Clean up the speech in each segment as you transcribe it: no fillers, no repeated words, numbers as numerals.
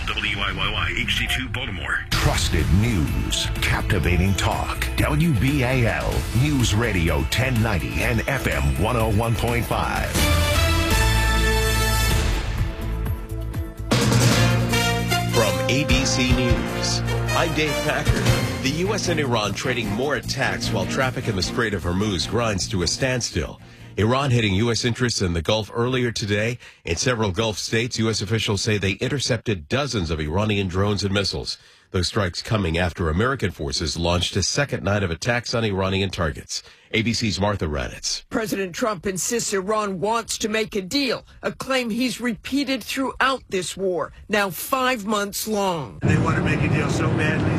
WIYY HD2 Baltimore. Trusted news, captivating talk. WBAL News Radio 1090 and FM 101.5. From ABC News, I'm Dave Packer. The U.S. and Iran trading more attacks while traffic in the Strait of Hormuz grinds to a standstill. Iran hitting U.S. interests in the Gulf earlier today. In several Gulf states, U.S. officials say they intercepted dozens of Iranian drones and missiles. Those strikes coming after American forces launched a second night of attacks on Iranian targets. ABC's Martha Raddatz. President Trump insists Iran wants to make a deal, a claim he's repeated throughout this war, now 5 months long. They want to make a deal so badly.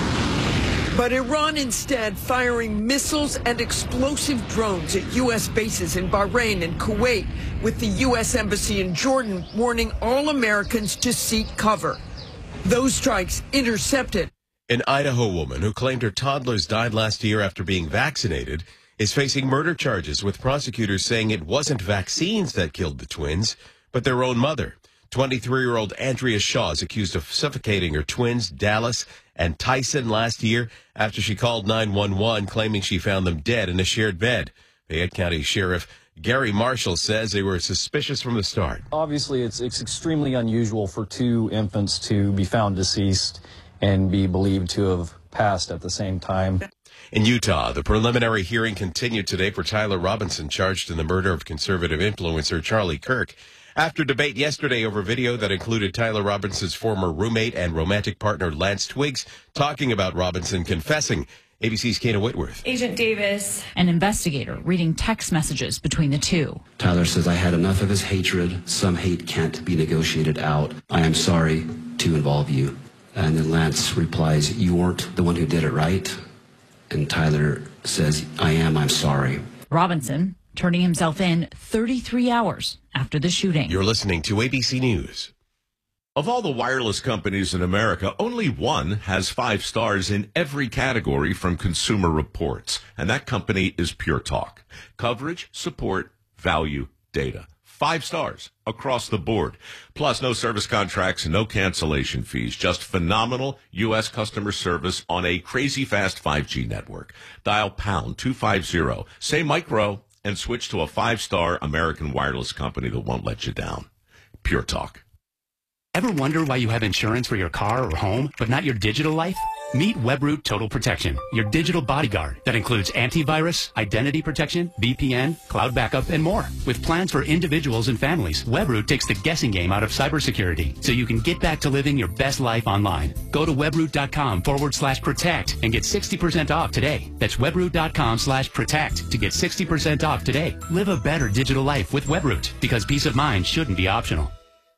But Iran instead firing missiles and explosive drones at U.S. bases in Bahrain and Kuwait, with the U.S. Embassy in Jordan warning all Americans to seek cover. Those strikes intercepted. An Idaho woman who claimed her toddlers died last year after being vaccinated is facing murder charges, with prosecutors saying it wasn't vaccines that killed the twins, but their own mother. 23-year-old Andrea Shaw is accused of suffocating her twins, Dallas and Tyson, last year after she called 911 claiming she found them dead in a shared bed. Fayette County Sheriff Gary Marshall says they were suspicious from the start. Obviously, it's extremely unusual for two infants to be found deceased and be believed to have passed at the same time. In Utah, the preliminary hearing continued today for Tyler Robinson, charged in the murder of conservative influencer Charlie Kirk. After debate yesterday over video that included Tyler Robinson's former roommate and romantic partner Lance Twiggs talking about Robinson confessing. ABC's Kana Whitworth. Agent Davis, an investigator, reading text messages between the two. Tyler says, I had enough of his hatred. Some hate can't be negotiated out. I am sorry to involve you. And then Lance replies, you weren't the one who did it, right? And Tyler says, I am, I'm sorry. Robinson turning himself in 33 hours after the shooting. You're listening to ABC News. Of all the wireless companies in America, only one has 5 stars in every category from Consumer Reports, and that company is Pure Talk. Coverage, support, value, data. 5 stars across the board. Plus, no service contracts, no cancellation fees. Just phenomenal U.S. customer service on a crazy fast 5G network. Dial pound 250, say micro, and switch to a 5-star American wireless company that won't let you down. Pure Talk. Ever wonder why you have insurance for your car or home, but not your digital life? Meet WebRoot Total Protection, your digital bodyguard that includes antivirus, identity protection, VPN, cloud backup, and more. With plans for individuals and families, WebRoot takes the guessing game out of cybersecurity so you can get back to living your best life online. Go to webroot.com/protect and get 60% off today. That's webroot.com/protect to get 60% off today. Live a better digital life with WebRoot, because peace of mind shouldn't be optional.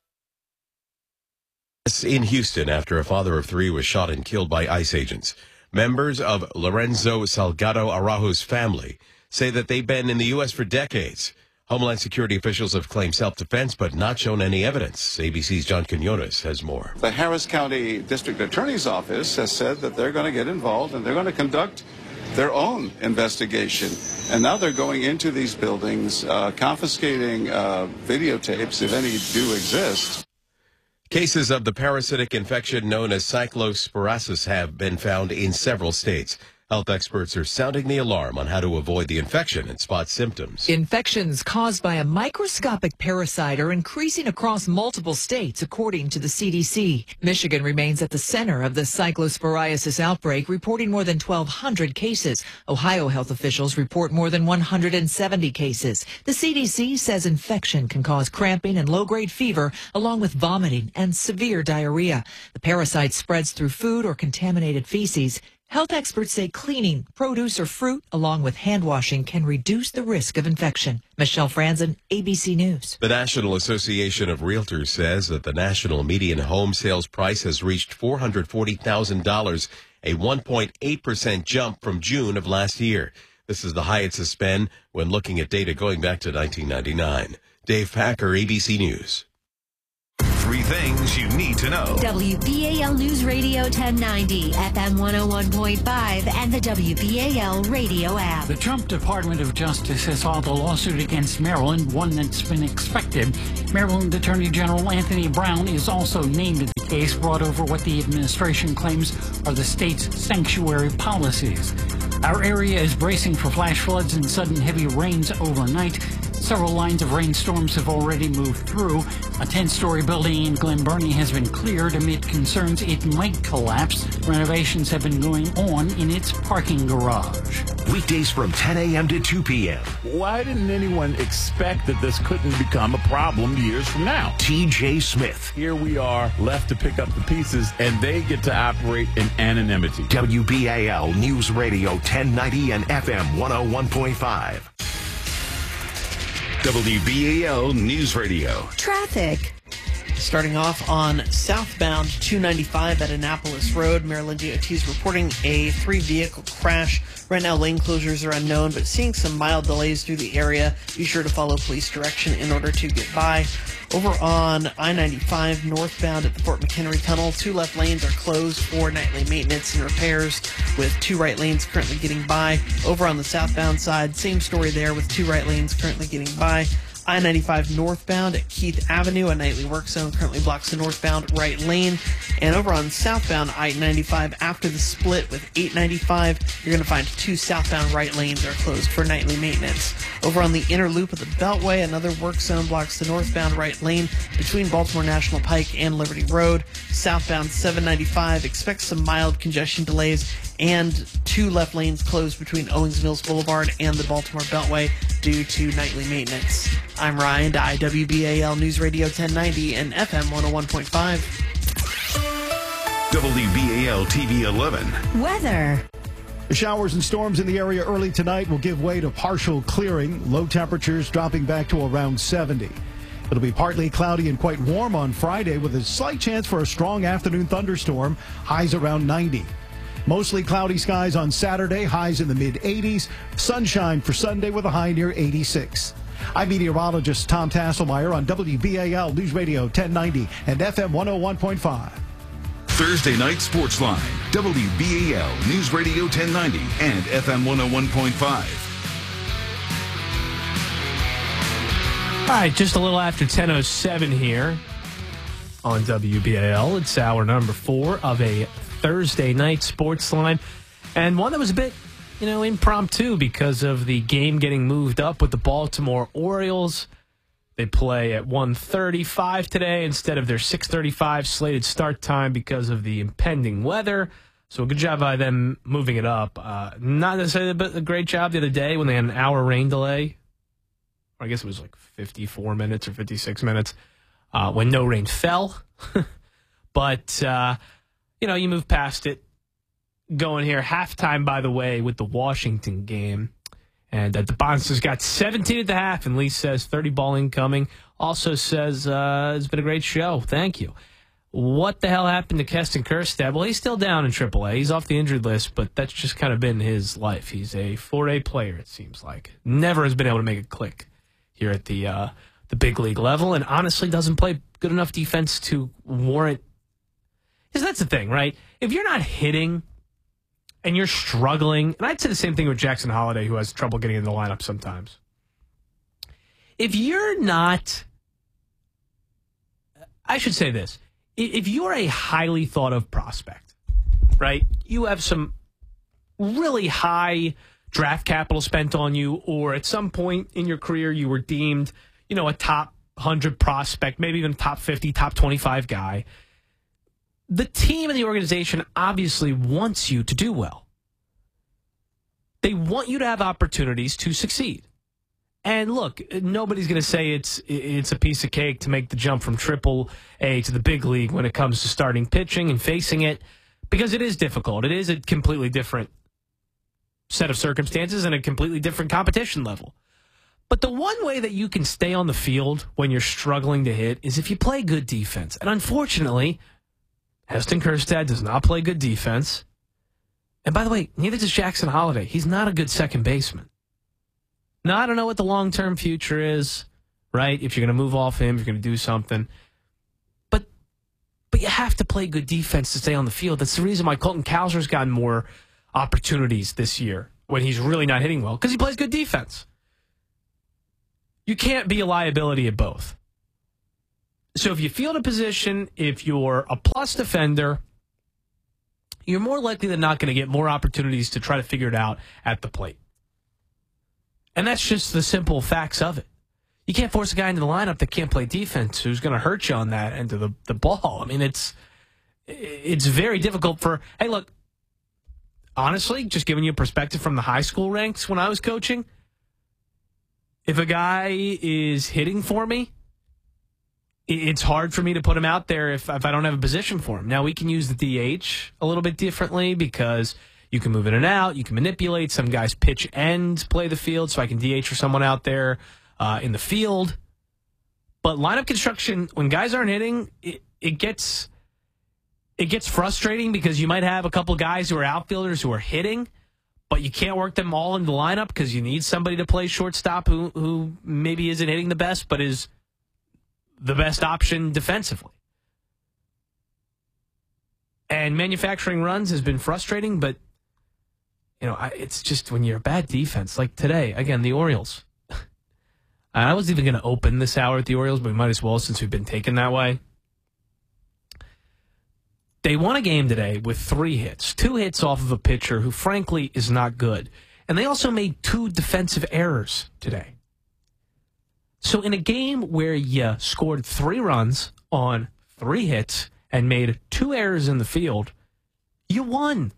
In Houston, after a father of 3 was shot and killed by ICE agents, members of Lorenzo Salgado Araujo's family say that they've been in the U.S. for decades. Homeland Security officials have claimed self-defense but not shown any evidence. ABC's John Quinones has more. The Harris County District Attorney's Office has said that they're going to get involved and they're going to conduct their own investigation. And now they're going into these buildings, confiscating videotapes, if any do exist. Cases of the parasitic infection known as cyclosporasis have been found in several states. Health experts are sounding the alarm on how to avoid the infection and spot symptoms. Infections caused by a microscopic parasite are increasing across multiple states, according to the CDC. Michigan remains at the center of the cyclosporiasis outbreak, reporting more than 1,200 cases. Ohio health officials report more than 170 cases. The CDC says infection can cause cramping and low-grade fever, along with vomiting and severe diarrhea. The parasite spreads through food or contaminated feces. Health experts say cleaning produce or fruit along with hand washing can reduce the risk of infection. Michelle Franzen, ABC News. The National Association of Realtors says that the national median home sales price has reached $440,000, a 1.8% jump from June of last year. This is the highest it's been when looking at data going back to 1999. Dave Packer, ABC News. 3 things you need to know. WBAL News Radio 1090, FM 101.5, and the WBAL radio app. The Trump Department of Justice has filed a lawsuit against Maryland, one that's been expected. Maryland Attorney General Anthony Brown is also named in the case, brought over what the administration claims are the state's sanctuary policies. Our area is bracing for flash floods and sudden heavy rains overnight. Several lines of rainstorms have already moved through. A 10-story building in Glen Burnie has been cleared amid concerns it might collapse. Renovations have been going on in its parking garage. Weekdays from 10 a.m. to 2 p.m. Why didn't anyone expect that this couldn't become a problem years from now? TJ Smith. Here we are, left to pick up the pieces, and they get to operate in anonymity. WBAL News Radio 1090 and FM 101.5. WBAL News Radio. Traffic. Starting off on southbound 295 at Annapolis Road, Maryland DOT is reporting a 3-vehicle crash. Right now, lane closures are unknown, but seeing some mild delays through the area. Be sure to follow police direction in order to get by. Over on I-95 northbound at the Fort McHenry Tunnel, 2 left lanes are closed for nightly maintenance and repairs, with 2 right lanes currently getting by. Over on the southbound side, same story there, with 2 right lanes currently getting by. I-95 northbound at Keith Avenue, a nightly work zone currently blocks the northbound right lane. And over on southbound I-95 after the split with 895, you're going to find 2 southbound right lanes are closed for nightly maintenance. Over on the inner loop of the Beltway, another work zone blocks the northbound right lane between Baltimore National Pike and Liberty Road. Southbound 795, expect some mild congestion delays and 2 left lanes closed between Owings Mills Boulevard and the Baltimore Beltway due to nightly maintenance. I'm Ryan Dye, WBAL News Radio 1090 and FM 101.5. WBAL TV 11. Weather. The showers and storms in the area early tonight will give way to partial clearing. Low temperatures dropping back to around 70. It'll be partly cloudy and quite warm on Friday with a slight chance for a strong afternoon thunderstorm. Highs around 90. Mostly cloudy skies on Saturday, highs in the mid-80s. Sunshine for Sunday with a high near 86. I'm meteorologist Tom Tasselmeyer on WBAL News Radio 1090 and FM 101.5. Thursday Night Sports Line, WBAL News Radio 1090 and FM 101.5. All right, just a little after 10:07 here on WBAL. It's hour number 4 of a Thursday Night Sports Line, and one that was a bit, impromptu because of the game getting moved up with the Baltimore Orioles. They play at 1:35 today instead of their 6:35 slated start time because of the impending weather. So a good job by them moving it up. Not necessarily a great job the other day when they had an hour rain delay. I guess it was like 54 minutes or 56 minutes when no rain fell. But, you move past it. Going here, halftime, by the way, with the Washington game. And the Monsters got 17 at the half, and Lee says 30 ball incoming. Also says it's been a great show. Thank you. What the hell happened to Keston Kjerstad? Well, he's still down in AAA. He's off the injured list, but that's just kind of been his life. He's a 4A player, it seems like. Never has been able to make a click here at the big league level, and honestly doesn't play good enough defense to warrant. Because that's the thing, right? If you're not hitting and you're struggling, and I'd say the same thing with Jackson Holliday, who has trouble getting in the lineup sometimes. If you're not, I should say this, if you're a highly thought of prospect, right? You have some really high draft capital spent on you, or at some point in your career you were deemed, a top 100 prospect, maybe even top 50, top 25 guy. The team and the organization obviously wants you to do well. They want you to have opportunities to succeed. And look, nobody's going to say it's a piece of cake to make the jump from AAA to the big league when it comes to starting pitching and facing it, because it is difficult. It is a completely different set of circumstances and a completely different competition level. But the one way that you can stay on the field when you're struggling to hit is if you play good defense. And unfortunately, Keston Kjerstad does not play good defense. And by the way, neither does Jackson Holliday. He's not a good second baseman. Now, I don't know what the long-term future is, right? If you're going to move off him, you're going to do something. But you have to play good defense to stay on the field. That's the reason why Colton Cowser's gotten more opportunities this year when he's really not hitting well, because he plays good defense. You can't be a liability at both. So if you field a position, if you're a plus defender, you're more likely than not going to get more opportunities to try to figure it out at the plate. And that's just the simple facts of it. You can't force a guy into the lineup that can't play defense who's going to hurt you on that end of the ball. I mean, it's very difficult for, hey, look, honestly, just giving you a perspective from the high school ranks when I was coaching, if a guy is hitting for me, it's hard for me to put him out there if I don't have a position for him. Now, we can use the DH a little bit differently because you can move in and out. You can manipulate. Some guys pitch and play the field, so I can DH for someone out there in the field. But lineup construction, when guys aren't hitting, it gets frustrating because you might have a couple guys who are outfielders who are hitting, but you can't work them all into the lineup because you need somebody to play shortstop who maybe isn't hitting the best, but is the best option defensively. And manufacturing runs has been frustrating, but it's just when you're a bad defense, like today, again, the Orioles. I was even going to open this hour at the Orioles, but we might as well since we've been taken that way. They won a game today with 3 hits, 2 hits off of a pitcher who, frankly, is not good. And they also made 2 defensive errors today. So in a game where you scored 3 runs on 3 hits and made 2 errors in the field, you won.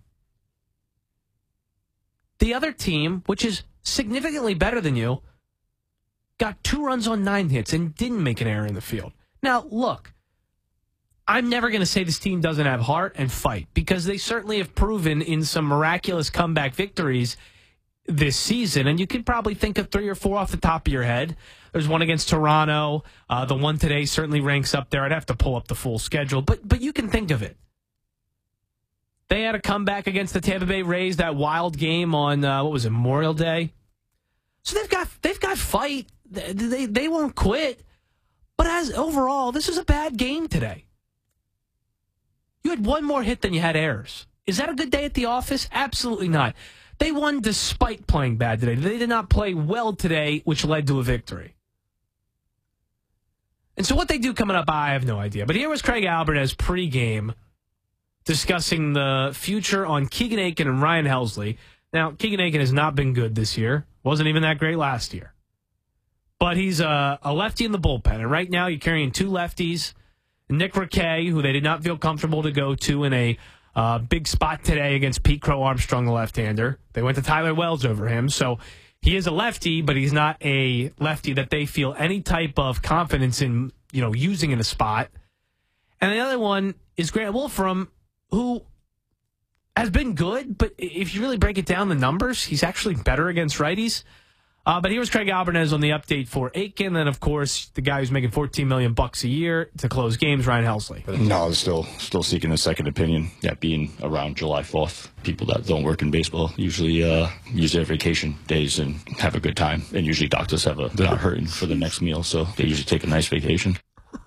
The other team, which is significantly better than you, got 2 runs on 9 hits and didn't make an error in the field. Now, look, I'm never going to say this team doesn't have heart and fight because they certainly have proven in some miraculous comeback victories this season, and you could probably think of 3 or 4 off the top of your head. There's one against Toronto. The one today certainly ranks up there. I'd have to pull up the full schedule, but you can think of it. They had a comeback against the Tampa Bay Rays, that wild game on, Memorial Day. So they've got fight. They won't quit. But as overall, this is a bad game today. You had 1 more hit than you had errors. Is that a good day at the office? Absolutely not. They won despite playing bad today. They did not play well today, which led to a victory. And so what they do coming up, I have no idea. But here was Craig Albertez pregame discussing the future on Keegan Aiken and Ryan Helsley. Now, Keegan Aiken has not been good this year. Wasn't even that great last year. But he's a lefty in the bullpen. And right now you're carrying 2 lefties. Nick Riquet, who they did not feel comfortable to go to in a big spot today against Pete Crow Armstrong, the left-hander. They went to Tyler Wells over him. So he is a lefty, but he's not a lefty that they feel any type of confidence in, using in a spot. And the other one is Grant Wolfram, who has been good, but if you really break it down, the numbers, he's actually better against righties. But here was Craig Albertez on the update for Aiken, and of course, the guy who's making $14 million a year to close games, Ryan Helsley. No, still seeking a second opinion. Yeah, being around July 4th, people that don't work in baseball usually use their vacation days and have a good time. And usually doctors they're not hurting for the next meal, so they usually take a nice vacation.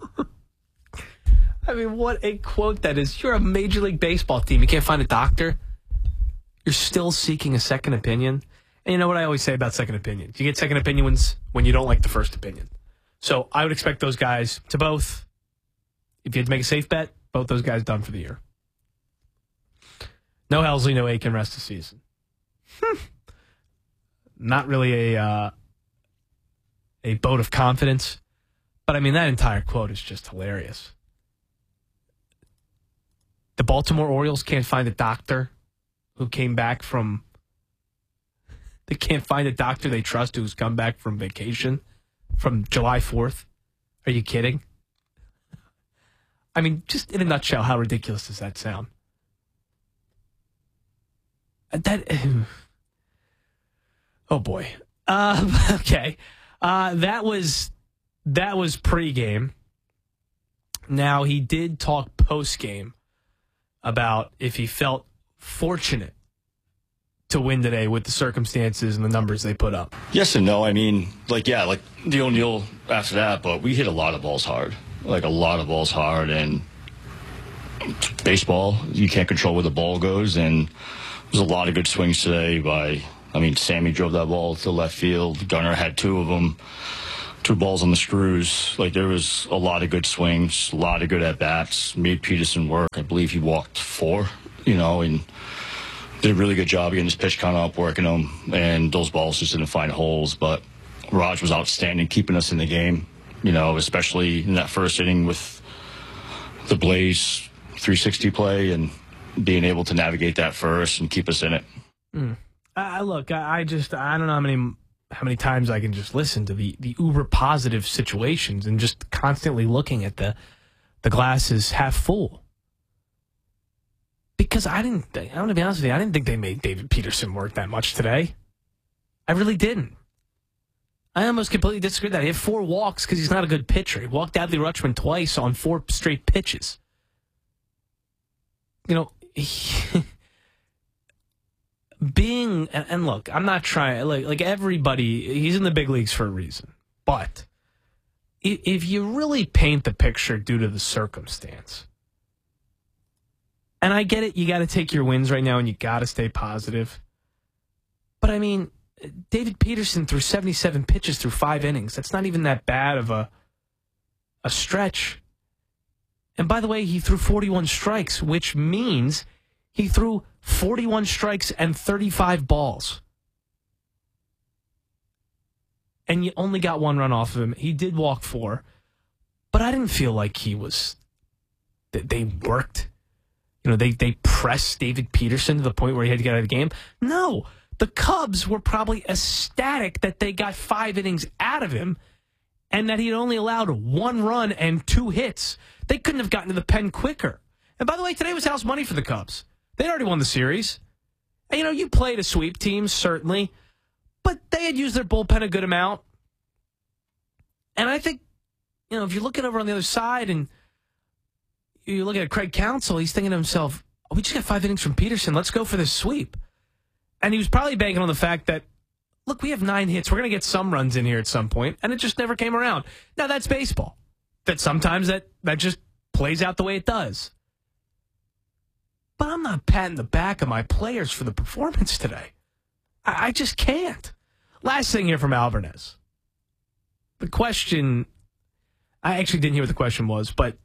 I mean, what a quote that is. You're a Major League Baseball team. You can't find a doctor. You're still seeking a second opinion. And you know what I always say about second opinions? You get second opinions when you don't like the first opinion. So I would expect those guys to both, if you had to make a safe bet, both those guys done for the year. No Helsley, no Aiken, rest of the season. Not really a vote of confidence. But, I mean, that entire quote is just hilarious. The Baltimore Orioles can't find a doctor who came back from... They can't find a doctor they trust who's come back from vacation from July 4th. Are you kidding? I mean, just in a nutshell, how ridiculous does that sound? Oh, boy. Okay. That was pregame. Now, he did talk postgame about if he felt fortunate to win today with the circumstances and the numbers they put up. Yes and no. I mean, like the O'Neill after that, but we hit a lot of balls hard. And baseball. You can't control where the ball goes, and there's a lot of good swings today Sammy drove that ball to left field. Gunnar had two of them, 2 balls on the screws. Like, there was a lot of good swings, a lot of good at-bats. Made Peterson work. I believe he walked 4, and did a really good job getting his pitch count up, working them, and those balls just didn't find holes. But Raj was outstanding, keeping us in the game, especially in that first inning with the Blaze 360 play and being able to navigate that first and keep us in it. Look, I don't know how many times I can just listen to the uber positive situations and just constantly looking at the glass is half full. Because I'm going to be honest with you, I didn't think they made David Peterson work that much today. I really didn't. I almost completely disagree with that. He had 4 walks because he's not a good pitcher. He walked Adley Rutschman twice on 4 straight pitches. And look, I'm not trying, like everybody, he's in the big leagues for a reason. But if you really paint the picture due to the circumstance, and I get it, you got to take your wins right now and you got to stay positive. But David Peterson threw 77 pitches through 5 innings. That's not even that bad of a stretch. And by the way, he threw 41 strikes, which means he threw 41 strikes and 35 balls. And you only got 1 run off of him. He did walk 4. But I didn't feel like they worked. They pressed David Peterson to the point where he had to get out of the game. No, the Cubs were probably ecstatic that they got 5 innings out of him and that he had only allowed 1 run and 2 hits. They couldn't have gotten to the pen quicker. And by the way, today was house money for the Cubs. They'd already won the series. And, you played a sweep team, certainly, but they had used their bullpen a good amount. And I think, if you're looking over on the other side and you look at Craig Counsell, he's thinking to himself, we just got 5 innings from Peterson. Let's go for this sweep. And he was probably banking on the fact that, look, we have 9 hits. We're going to get some runs in here at some point, and it just never came around. Now, that's baseball. That sometimes that just plays out the way it does. But I'm not patting the back of my players for the performance today. I just can't. Last thing here from Alvarez. The question, I actually didn't hear what the question was, but,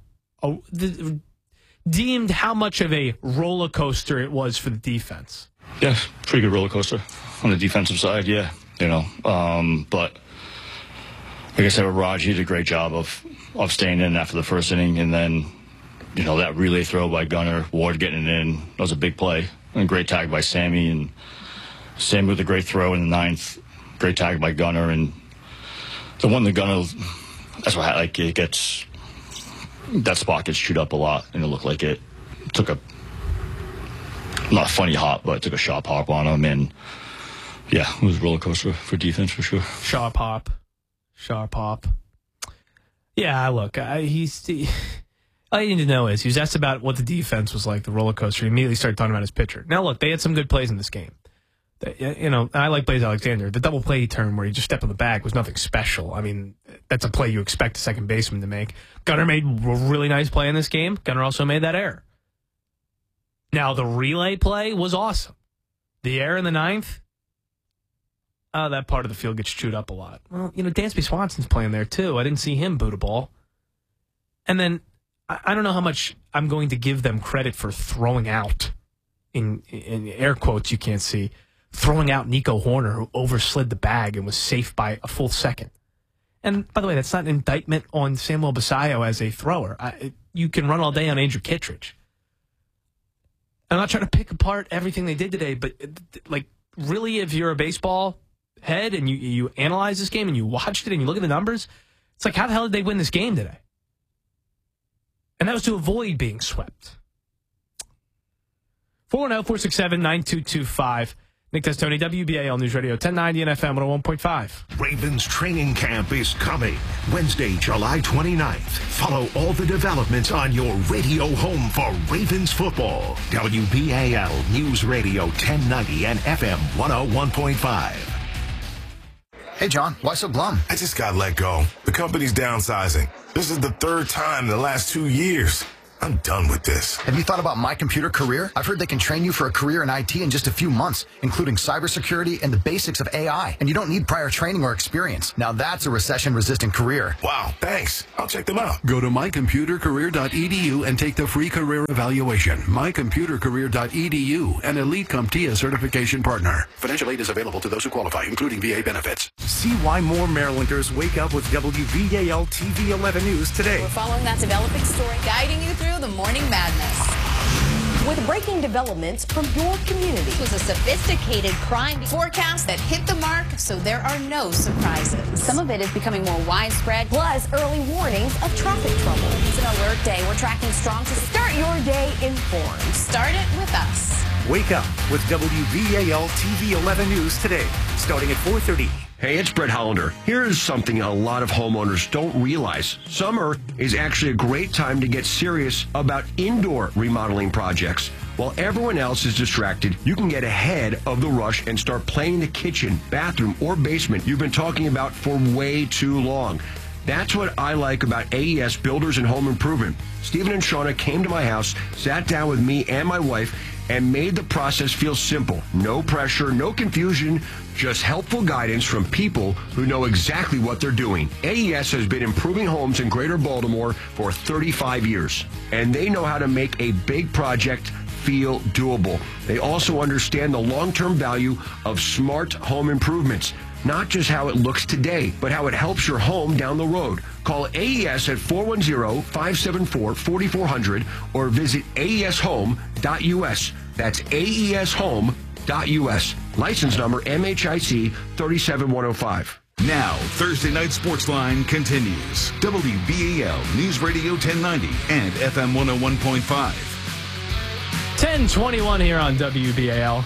deemed how much of a roller coaster it was for the defense. Yeah, pretty good roller coaster on the defensive side, yeah. But like I said with Raj, he did a great job of staying in after the first inning, and then, that relay throw by Gunnar, Ward getting it in, that was a big play. And a great tag by Sammy, and Sammy with a great throw in the 9th, great tag by Gunnar, and the one that Gunnar, that's what it gets. That spot gets chewed up a lot, and it looked like it took not a funny hop, but it took a sharp hop on him, and yeah, it was a roller coaster for defense for sure. Sharp hop. Yeah, look, all you need to know is he was asked about what the defense was like, the roller coaster. He immediately started talking about his pitcher. Now, look, they had some good plays in this game. I like Blaze Alexander. The double play he turned where he just stepped on the bag was nothing special. That's a play you expect a second baseman to make. Gunnar made a really nice play in this game. Gunnar also made that error. Now, the relay play was awesome. The error in the 9th, that part of the field gets chewed up a lot. Well, Dansby Swanson's playing there, too. I didn't see him boot a ball. And then, I don't know how much I'm going to give them credit for throwing out, in air quotes you can't see, throwing out Nico Horner, who overslid the bag and was safe by a full second. And, by the way, that's not an indictment on Samuel Basayo as a thrower. You can run all day on Andrew Kittredge. I'm not trying to pick apart everything they did today, but, really, if you're a baseball head and you analyze this game and you watched it and you look at the numbers, it's like, how the hell did they win this game today? And that was to avoid being swept. 410-467-9225. Nick Testoni, WBAL News Radio 1090 and FM 101.5. Ravens training camp is coming. Wednesday, July 29th. Follow all the developments on your radio home for Ravens football. WBAL News Radio 1090 and FM 101.5. Hey, John, why so glum? I just got let go. The company's downsizing. This is the 3rd time in the last 2 years. I'm done with this. Have you thought about My Computer Career? I've heard they can train you for a career in IT in just a few months, including cybersecurity and the basics of AI. And you don't need prior training or experience. Now that's a recession-resistant career. Wow, thanks. I'll check them out. Go to mycomputercareer.edu and take the free career evaluation. mycomputercareer.edu, an Elite CompTIA certification partner. Financial aid is available to those who qualify, including VA benefits. See why more Marylanders wake up with WBAL TV 11 News today. We're following that developing story, guiding you through the morning madness. With breaking developments from your community. It was a sophisticated crime forecast that hit the mark, so there are no surprises. Some of it is becoming more widespread, plus early warnings of traffic trouble. It's an alert day. We're tracking strong to start your day informed. Start it with us. Wake up with WBAL TV 11 News today, starting at 4:30. Hey, it's Brett Hollander. Here's something a lot of homeowners don't realize. Summer is actually a great time to get serious about indoor remodeling projects. While everyone else is distracted, you can get ahead of the rush and start planning the kitchen, bathroom, or basement you've been talking about for way too long. That's what I like about AES Builders and Home Improvement. Stephen and Shauna came to my house, sat down with me and my wife, and made the process feel simple. No pressure, no confusion, just helpful guidance from people who know exactly what they're doing. AES has been improving homes in Greater Baltimore for 35 years, and they know how to make a big project feel doable. They also understand the long-term value of smart home improvements. Not just how it looks today, but how it helps your home down the road. Call AES at 410-574-4400 or visit aeshome.us. That's aeshome.us. License number MHIC 37105. Now, Thursday Night Sportsline continues. WBAL News Radio 1090 and FM 101.5. 10:21 here on WBAL.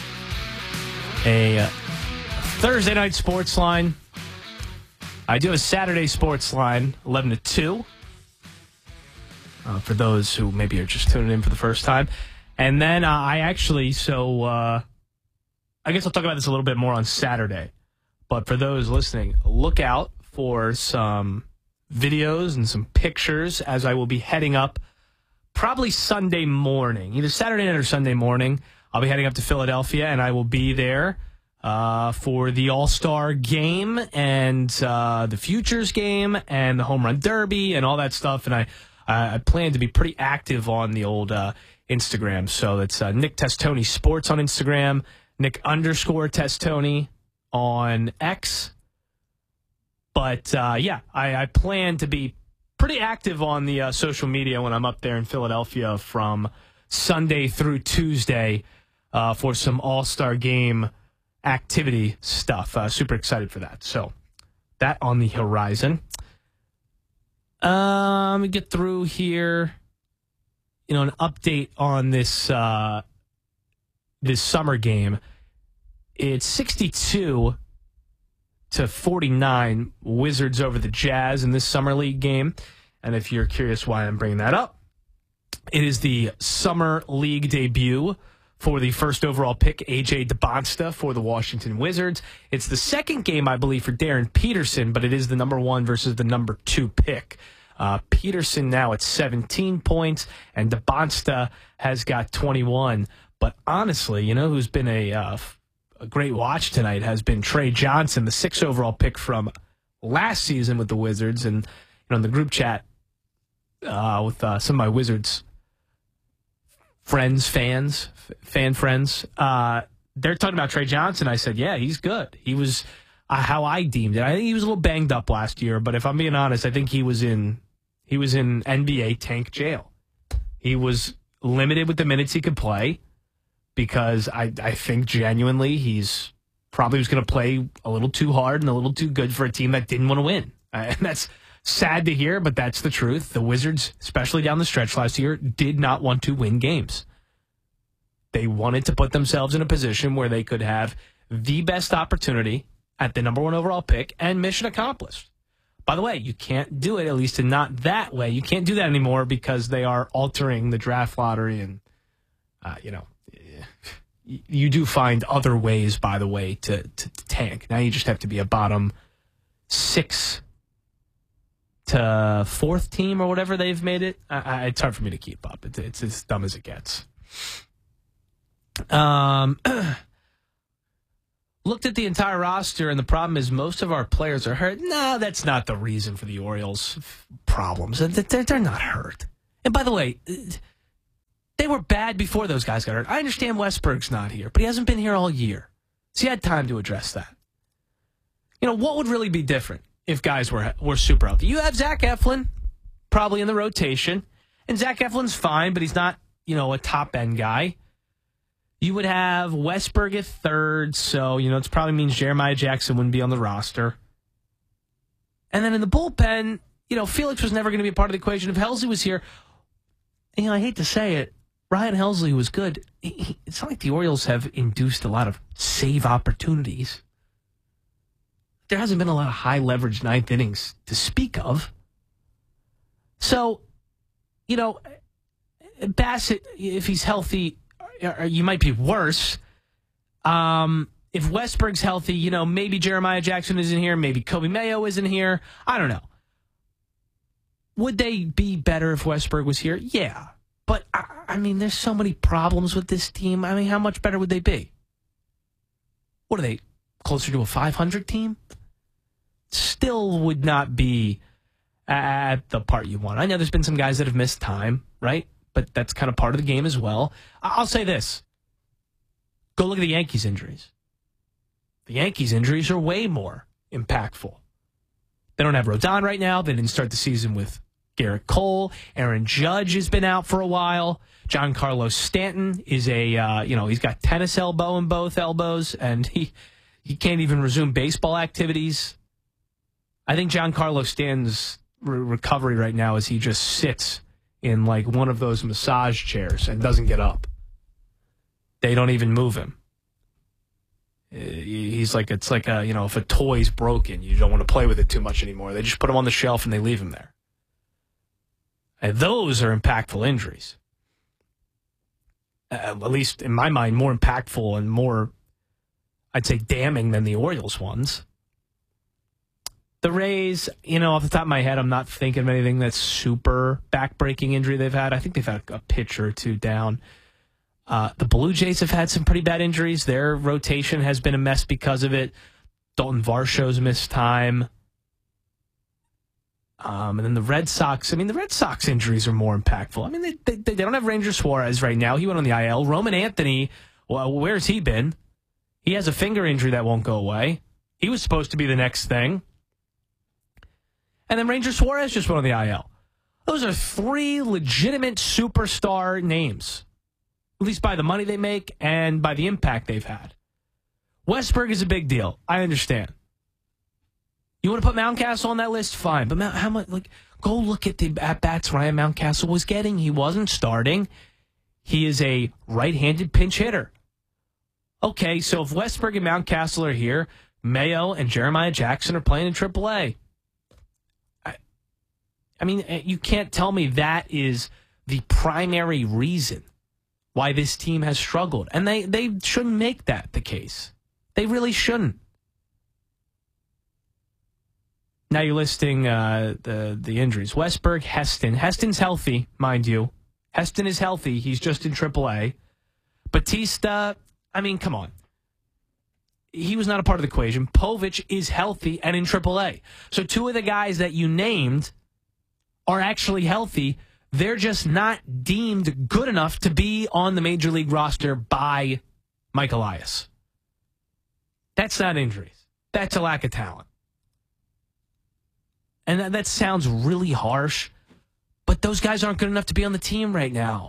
A Thursday Night Sports Line. I do a Saturday Sports Line, 11 to 2. For those who maybe are just tuning in for the first time. And then I actually, I guess I'll talk about this a little bit more on Saturday. But for those listening, look out for some videos and some pictures as I will be heading up probably Sunday morning, either Saturday night or Sunday morning. I'll be heading up to Philadelphia, and I will be there for the All-Star game and the Futures game and the Home Run Derby and all that stuff. And I plan to be pretty active on the old Instagram. So it's Nick Testoni Sports on Instagram, Nick_Testoni on X. But, I plan to be pretty active on the social media when I'm up there in Philadelphia from Sunday through Tuesday for some All-Star game activity stuff. Super excited for that. So that on the horizon. Let me get through here. An update on this this summer game. It's 62-49 Wizards over the Jazz in this summer league game. And if you're curious why I'm bringing that up, it is the summer league debut for the first overall pick, A.J. DeBonsta for the Washington Wizards. It's the second game, I believe, for Darren Peterson, but it is the number 1 versus the number 2 pick. Peterson now at 17 points, and DeBonsta has got 21. But honestly, who's been a great watch tonight has been Trey Johnson, the 6th overall pick from last season with the Wizards. And in the group chat with some of my Wizards fan friends, they're talking about Trey Johnson. I said, yeah, he's good. He was how I deemed it. I think he was a little banged up last year, but if I'm being honest, I think he was in NBA tank jail. He was limited with the minutes he could play because I think genuinely he's probably was going to play a little too hard and a little too good for a team that didn't want to win. And that's sad to hear, but that's the truth. The Wizards, especially down the stretch last year, did not want to win games. They wanted to put themselves in a position where they could have the best opportunity at the number 1 overall pick, and mission accomplished. By the way, you can't do it, at least not that way. You can't do that anymore because they are altering the draft lottery, and, you do find other ways, by the way, to tank. Now you just have to be a bottom 6 to fourth team or whatever they've made it. It's hard for me to keep up. It's as dumb as it gets. Looked at the entire roster, and the problem is most of our players are hurt. No, that's not the reason for the Orioles' problems. They're not hurt. And by the way, they were bad before those guys got hurt. I understand Westberg's not here, but he hasn't been here all year. So he had time to address that. You know, what would really be different if guys were super healthy? You have Zach Eflin probably in the rotation, and Zach Eflin's fine, but he's not, a top-end guy. You would have Westberg at third, so, it probably means Jeremiah Jackson wouldn't be on the roster. And then in the bullpen, Felix was never going to be a part of the equation. If Helsley was here, I hate to say it, Ryan Helsley was good. It's not like the Orioles have induced a lot of save opportunities. There hasn't been a lot of high-leverage ninth innings to speak of. So, Bassett, if he's healthy, you might be worse. If Westberg's healthy, maybe Jeremiah Jackson isn't here, maybe Kobe Mayo isn't here. I don't know. Would they be better if Westberg was here? Yeah. But, there's so many problems with this team. How much better would they be? What are they, closer to a 500 team? Still would not be at the part you want. I know there's been some guys that have missed time, right? But that's kind of part of the game as well. I'll say this. Go look at the Yankees' injuries. The Yankees' injuries are way more impactful. They don't have Rodon right now. They didn't start the season with Garrett Cole. Aaron Judge has been out for a while. Giancarlo Stanton is he's got tennis elbow in both elbows, and he can't even resume baseball activities. I think Giancarlo Stanton's recovery right now is he just sits in like one of those massage chairs and doesn't get up. They don't even move him. It's like if a toy's broken, you don't want to play with it too much anymore. They just put him on the shelf and they leave him there. And those are impactful injuries. At least in my mind, more impactful and more, I'd say, damning than the Orioles ones. The Rays, off the top of my head, I'm not thinking of anything that's super back-breaking injury they've had. I think they've had a pitch or two down. The Blue Jays have had some pretty bad injuries. Their rotation has been a mess because of it. Dalton Varsho's missed time. And then the Red Sox, the Red Sox injuries are more impactful. They don't have Ranger Suarez right now. He went on the IL. Roman Anthony, well, where's he been? He has a finger injury that won't go away. He was supposed to be the next thing. And then Ranger Suarez just went on the IL. Those are three legitimate superstar names, at least by the money they make and by the impact they've had. Westberg is a big deal. I understand. You want to put Mountcastle on that list? Fine. But how much? Go look at the at-bats Ryan Mountcastle was getting. He wasn't starting. He is a right-handed pinch hitter. Okay, so if Westberg and Mountcastle are here, Mayo and Jeremiah Jackson are playing in AAA. You can't tell me that is the primary reason why this team has struggled. And they shouldn't make that the case. They really shouldn't. Now you're listing the injuries. Westberg, Heston. Heston's healthy, mind you. Heston is healthy. He's just in AAA. Batista, come on. He was not a part of the equation. Povich is healthy and in AAA. So two of the guys that you named are actually healthy. They're just not deemed good enough to be on the Major League roster by Mike Elias. That's not injuries. That's a lack of talent. And that sounds really harsh, but those guys aren't good enough to be on the team right now.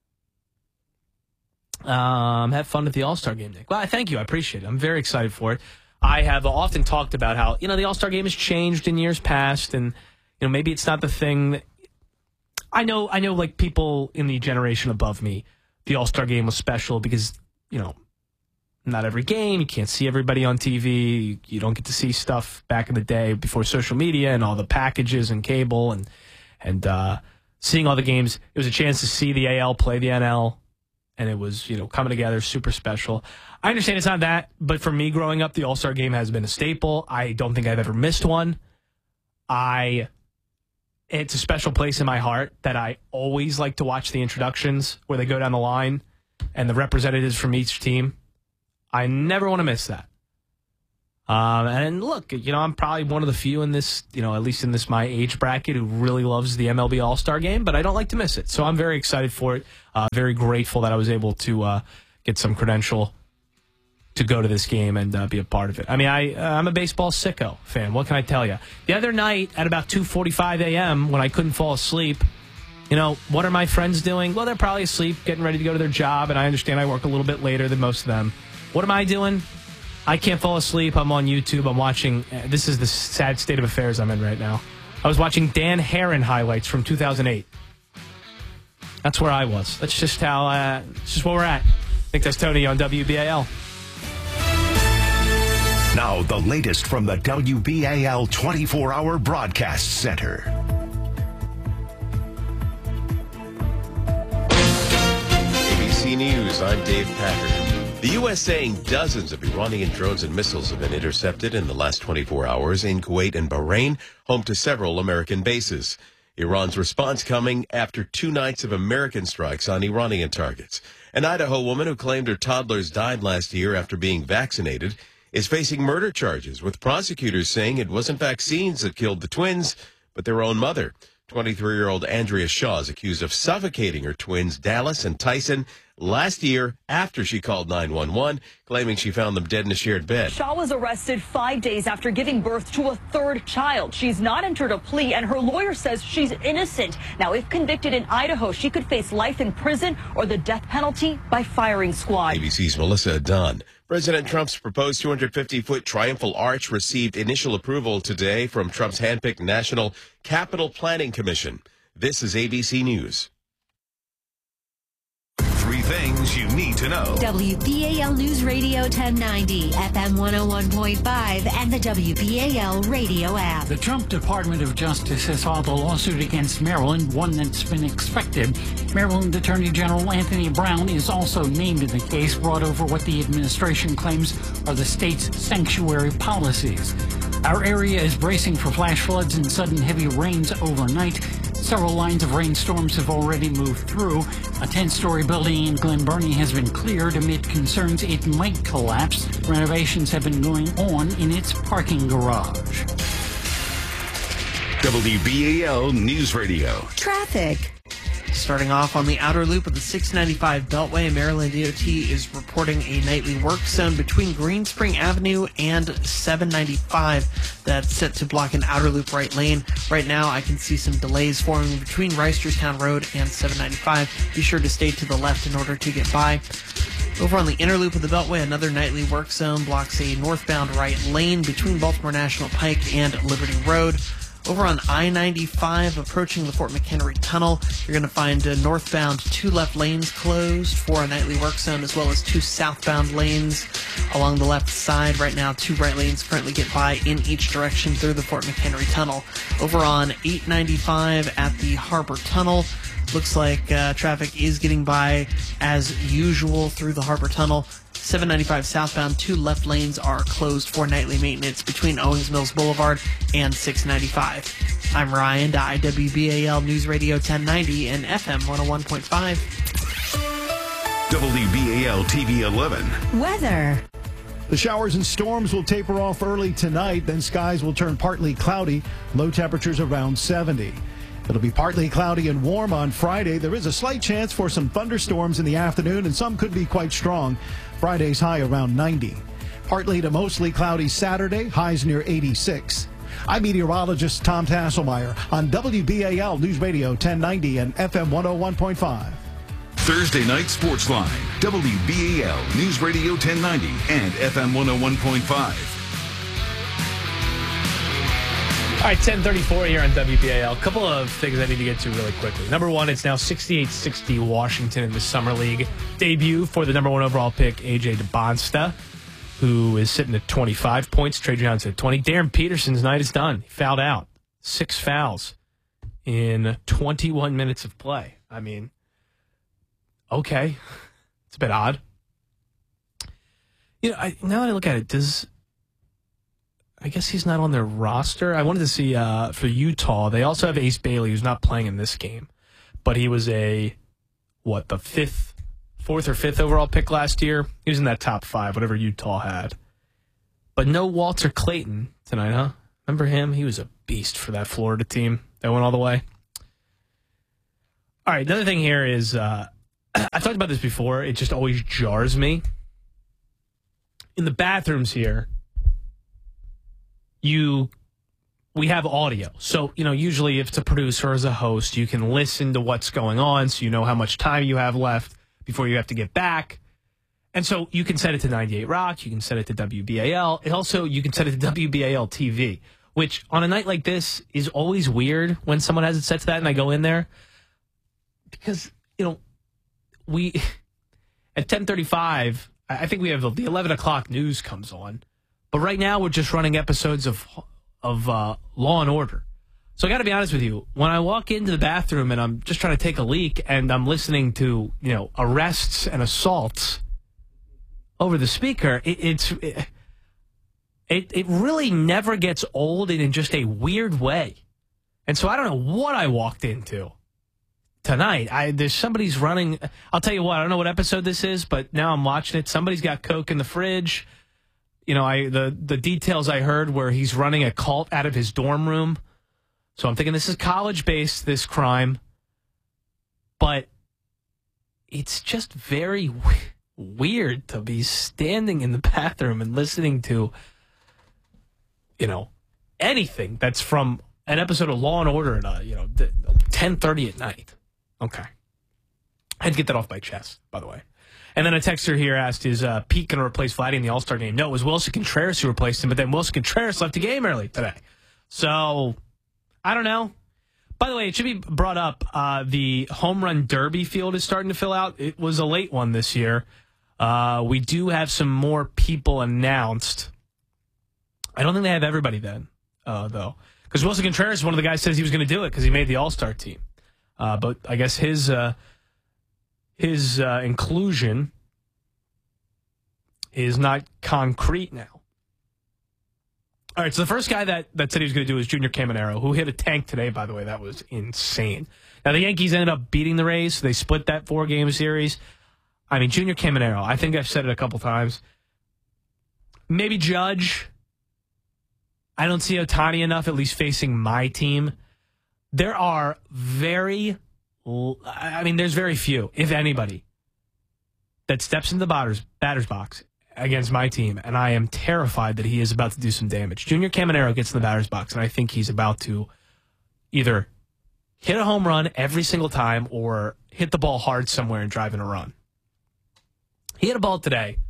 Have fun at the All-Star game, Nick. Well, thank you. I appreciate it. I'm very excited for it. I have often talked about how, the All-Star game has changed in years past, and maybe it's not the thing that I know like people in the generation above me, the All-Star game was special because, not every game, you can't see everybody on TV, you don't get to see stuff back in the day before social media and all the packages and cable and seeing all the games. It was a chance to see the AL play the NL, and it was, coming together, super special. I understand it's not that, but for me growing up, the All-Star game has been a staple. I don't think I've ever missed one. I it's a special place in my heart that I always like to watch the introductions where they go down the line and the representatives from each team. I never want to miss that. And look, I'm probably one of the few in this, at least in this my age bracket, who really loves the MLB All-Star Game, but I don't like to miss it. So I'm very excited for it. Very grateful that I was able to get some credential to go to this game and be a part of it. I mean, I'm a baseball sicko fan. What can I tell you? The other night at about 2:45 a.m. when I couldn't fall asleep, what are my friends doing? Well, they're probably asleep, getting ready to go to their job, and I understand I work a little bit later than most of them. What am I doing? I can't fall asleep. I'm on YouTube. I'm watching. This is the sad state of affairs I'm in right now. I was watching Dan Herron highlights from 2008. That's where I was. That's just how. It's just where we're at. I think that's Tony on WBAL. Now the latest from the WBAL 24-hour broadcast center. ABC News. I'm Dave Packard. The U.S. saying dozens of Iranian drones and missiles have been intercepted in the last 24 hours in Kuwait and Bahrain, home to several American bases. Iran's response coming after 2 nights of American strikes on Iranian targets. An Idaho woman who claimed her toddlers died last year after being vaccinated is facing murder charges, with prosecutors saying it wasn't vaccines that killed the twins, but their own mother. 23-year-old Andrea Shaw is accused of suffocating her twins, Dallas and Tyson, last year after she called 911, claiming she found them dead in a shared bed. Shaw was arrested 5 days after giving birth to a third child. She's not entered a plea, and her lawyer says she's innocent. Now, if convicted in Idaho, she could face life in prison or the death penalty by firing squad. ABC's Melissa Dunn. President Trump's proposed 250-foot triumphal arch received initial approval today from Trump's handpicked National Capital Planning Commission. This is ABC News. 3 things you need to know. WBAL News Radio 1090, FM 101.5, and the WBAL radio app. The Trump Department of Justice has filed a lawsuit against Maryland, one that's been expected. Maryland Attorney General Anthony Brown is also named in the case, brought over what the administration claims are the state's sanctuary policies. Our area is bracing for flash floods and sudden heavy rains overnight. Several lines of rainstorms have already moved through. A 10-story building in Glen Burnie has been cleared amid concerns it might collapse. Renovations have been going on in its parking garage. WBAL News Radio. Traffic. Starting off on the outer loop of the 695 Beltway, Maryland DOT is reporting a nightly work zone between Green Spring Avenue and 795 that's set to block an outer loop right lane. Right now, I can see some delays forming between Reisterstown Road and 795. Be sure to stay to the left in order to get by. Over on the inner loop of the Beltway, another nightly work zone blocks a northbound right lane between Baltimore National Pike and Liberty Road. Over on I-95, approaching the Fort McHenry Tunnel, you're going to find northbound 2 left lanes closed for a nightly work zone, as well as 2 southbound lanes along the left side. Right now, 2 right lanes currently get by in each direction through the Fort McHenry Tunnel. Over on 895 at the Harbor Tunnel, looks like traffic is getting by as usual through the Harbor Tunnel. 795 southbound, 2 left lanes are closed for nightly maintenance between Owings Mills Boulevard and 695. I'm Ryan, to IWBAL News Radio 1090 and FM 101.5. WBAL TV 11. Weather. The showers and storms will taper off early tonight, then skies will turn partly cloudy, low temperatures around 70. It'll be partly cloudy and warm on Friday. There is a slight chance for some thunderstorms in the afternoon, and some could be quite strong. Friday's high around 90. Partly to mostly cloudy Saturday, highs near 86. I'm meteorologist Tom Tasselmeyer on WBAL News Radio 1090 and FM 101.5. Thursday Night Sportsline, WBAL News Radio 1090 and FM 101.5. All right, 10:34 here on WBAL. A couple of things I need to get to really quickly. Number one, it's now 68-60 Washington in the Summer League. Debut for the number 1 overall pick, A.J. DeBonsta, who is sitting at 25 points. Trey Johnson at 20. Darren Peterson's night is done. He fouled out. 6 fouls in 21 minutes of play. I mean, okay. It's a bit odd. You know, now that I look at it, I guess he's not on their roster. I wanted to see for Utah. They also have Ace Bailey, who's not playing in this game, but he was the fourth or fifth overall pick last year. He was in that top 5, whatever Utah had. But no Walter Clayton tonight, huh? Remember him? He was a beast for that Florida team that went all the way. All right, another thing here is, I talked about this before. It just always jars me. In the bathrooms here, we have audio. So, usually if it's a producer or as a host, you can listen to what's going on so you know how much time you have left before you have to get back. And so you can set it to 98 Rock. You can set it to WBAL. You can set it to WBAL TV, which on a night like this is always weird when someone has it set to that and I go in there. Because, we at 10:35, I think we have the 11 o'clock news comes on. But right now we're just running episodes of Law and Order. So I got to be honest with you. When I walk into the bathroom and I'm just trying to take a leak and I'm listening to, arrests and assaults over the speaker, it really never gets old and in just a weird way. And so I don't know what I walked into tonight. There's somebody's running. I'll tell you what, I don't know what episode this is, but now I'm watching it. Somebody's got Coke in the fridge. The details I heard where he's running a cult out of his dorm room. So I'm thinking this is college-based, this crime. But it's just very weird to be standing in the bathroom and listening to, anything that's from an episode of Law and Order at 10:30 at night. Okay. I had to get that off my chest, by the way. And then a texter here asked, is Pete going to replace Vladdy in the All-Star game? No, it was Wilson Contreras who replaced him, but then Wilson Contreras left the game early today. So, I don't know. By the way, it should be brought up, the home run derby field is starting to fill out. It was a late one this year. We do have some more people announced. I don't think they have everybody then, though. Because Wilson Contreras, one of the guys says he was going to do it because he made the All-Star team. But I guess his inclusion is not concrete now. All right, so the first guy that said he was going to do is Junior Caminero, who hit a tank today, by the way. That was insane. Now, the Yankees ended up beating the Rays, so they split that 4-game series. I mean, Junior Caminero, I think I've said it a couple times. Maybe Judge. I don't see Ohtani enough, at least facing my team. There are there's very few, if anybody, that steps into the batter's box against my team, and I am terrified that he is about to do some damage. Junior Caminero gets in the batter's box, and I think he's about to either hit a home run every single time or hit the ball hard somewhere and drive in a run. He hit a ball today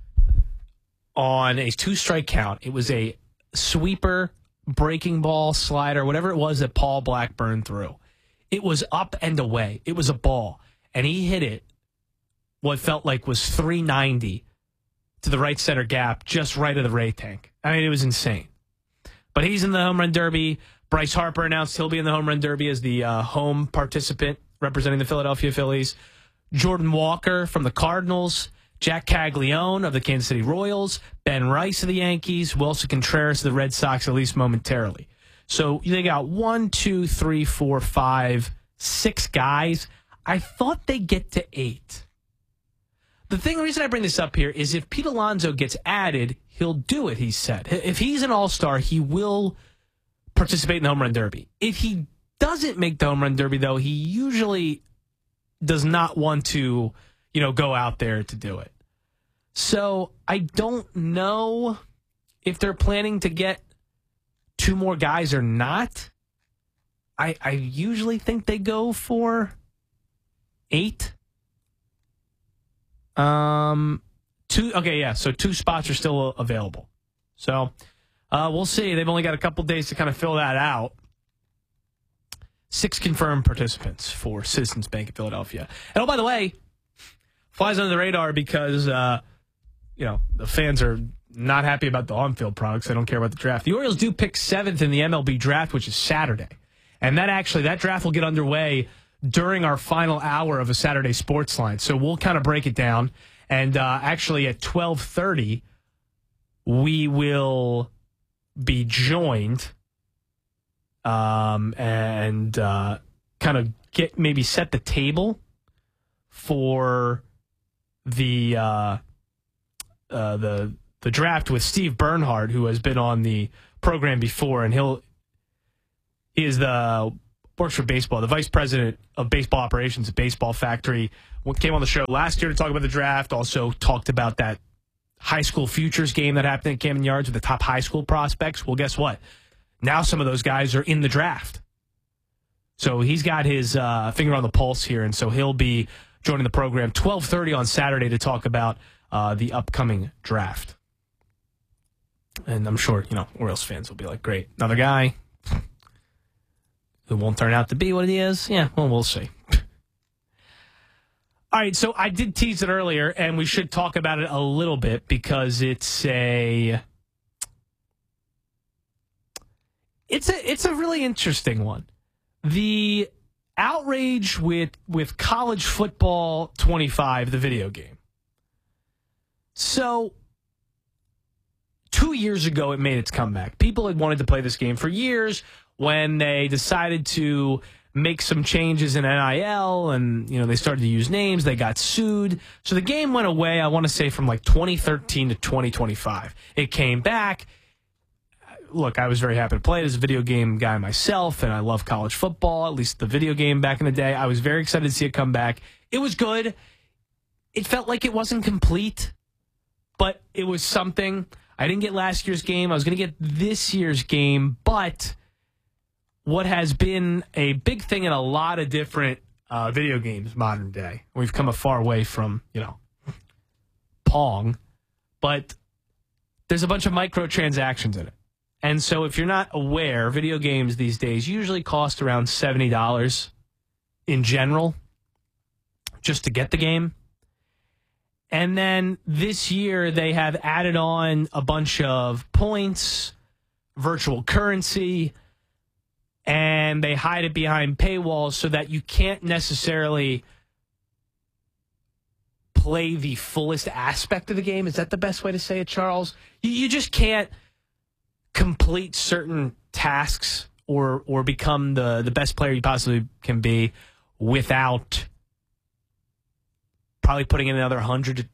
on a 2-strike count. It was a sweeper, breaking ball, slider, whatever it was that Paul Blackburn threw. It was up and away. It was a ball. And he hit it, what felt like was 390 to the right center gap, just right of the Ray tank. I mean, it was insane. But he's in the home run derby. Bryce Harper announced he'll be in the home run derby as the home participant representing the Philadelphia Phillies. Jordan Walker from the Cardinals. Jack Caglione of the Kansas City Royals, Ben Rice of the Yankees, Wilson Contreras of the Red Sox, at least momentarily. So they got 1, 2, 3, 4, 5, 6 guys. I thought they'd get to 8. The reason I bring this up here is if Pete Alonso gets added, he'll do it, he said. If he's an all-star, he will participate in the home run derby. If he doesn't make the home run derby, though, he usually does not want to go out there to do it. So I don't know if they're planning to get 2 more guys or not. I usually think they go for 8. 2. Okay, yeah. So 2 spots are still available. So we'll see. They've only got a couple days to kind of fill that out. 6 confirmed participants for Citizens Bank of Philadelphia. And oh, by the way, flies under the radar because, the fans are not happy about the on-field products. They don't care about the draft. The Orioles do pick 7th in the MLB draft, which is Saturday. And that draft will get underway during our final hour of a Saturday Sports Line. So we'll kind of break it down. And actually at 12:30, we will be joined and kind of set the table for the draft with Steve Bernhard, who has been on the program before, and he works for baseball, the vice president of baseball operations at Baseball Factory. Came on the show last year to talk about the draft. Also talked about that high school futures game that happened at Camden Yards with the top high school prospects. Well, guess what? Now some of those guys are in the draft. So he's got his finger on the pulse here, and so he'll be joining the program 12:30 on Saturday to talk about the upcoming draft. And I'm sure, Orioles fans will be like, great, another guy who won't turn out to be what he is. Yeah, well, we'll see. All right, so I did tease it earlier, and we should talk about it a little bit because it's a really interesting one. The outrage with College Football 25, the video game. So 2 years ago, it made its comeback. People had wanted to play this game for years. When they decided to make some changes in NIL and, they started to use names, they got sued. So the game went away, I want to say, from like 2013 to 2025. It came back. Look, I was very happy to play it as a video game guy myself, and I love college football, at least the video game back in the day. I was very excited to see it come back. It was good. It felt like it wasn't complete, but it was something. I didn't get last year's game. I was going to get this year's game, but what has been a big thing in a lot of different video games modern day. We've come a far way from, Pong, but there's a bunch of microtransactions in it. And so if you're not aware, video games these days usually cost around $70 in general just to get the game. And then this year they have added on a bunch of points, virtual currency, and they hide it behind paywalls so that you can't necessarily play the fullest aspect of the game. Is that the best way to say it, Charles? You just can't complete certain tasks or become the best player you possibly can be without probably putting in another $100,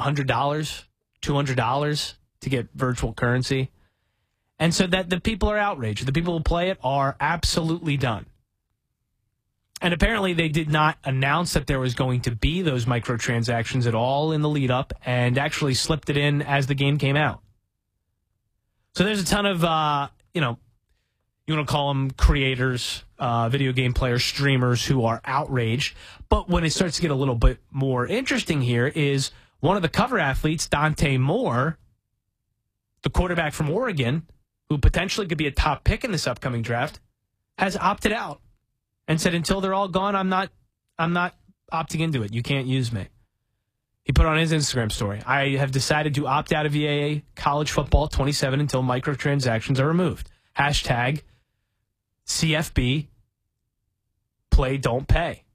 $200 to get virtual currency. And so that the people are outraged. The people who play it are absolutely done. And apparently they did not announce that there was going to be those microtransactions at all in the lead up and actually slipped it in as the game came out. So there's a ton of, you want to call them creators, video game players, streamers who are outraged. But when it starts to get a little bit more interesting here is one of the cover athletes, Dante Moore, the quarterback from Oregon, who potentially could be a top pick in this upcoming draft, has opted out and said, until they're all gone, I'm not opting into it. You can't use me. He put on his Instagram story, I have decided to opt out of VAA College Football 27 until microtransactions are removed. Hashtag CFB, play, don't pay.